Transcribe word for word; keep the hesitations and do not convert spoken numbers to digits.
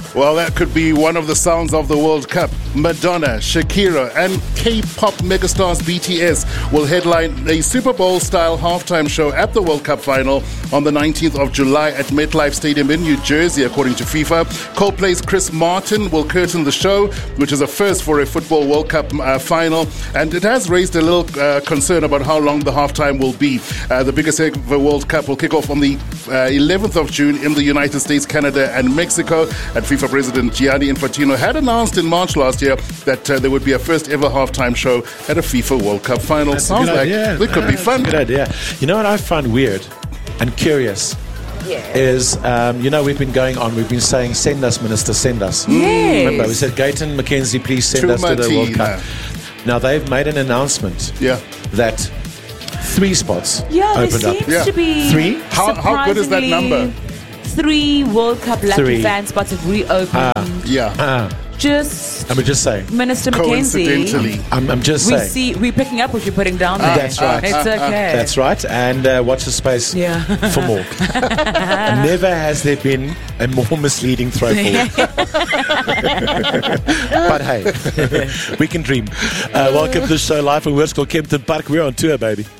Well, that could be one of the sounds of the World Cup. Madonna, Shakira, and K-pop megastars B T S will headline a Super Bowl-style halftime show at the World Cup final on the nineteenth of July at MetLife Stadium in New Jersey, according to FIFA. Coldplay's Chris Martin will curtain the show, which is a first for a football World Cup uh, final, and it has raised a little uh, concern about how long the halftime will be. Uh, the biggest ever World Cup will kick off on the uh, eleventh of June in the United States, Canada, and Mexico. And FIFA President Gianni Infantino had announced in March last year that uh, there would be a first ever halftime show at a FIFA World Cup final. That's Sounds like idea. it could uh, be fun. Good idea. You know what I find weird and curious Yeah. is, um, you know, we've been going on, we've been saying, send us, Minister, send us. Yes. Remember, we said, Gayton McKenzie, please send To us to the Martina. World Cup. Now, they've made an announcement Yeah. that three spots Yeah, there opened seems up. Yeah. to be Three? How- how good is that surprisingly number? Three World Cup lucky Three. fan spots have reopened. Yeah. Ah, Just I'm just saying. Minister McKenzie. Coincidentally. I'm, I'm just We saying. see we're picking up what you're putting down there. That's right. It's okay. That's right. And uh, watch the space Yeah. for more. Never has there been a more misleading throw forward. But hey, we can dream. Uh, welcome to the show live from Hoërskool Kempton Park. We're on tour, baby.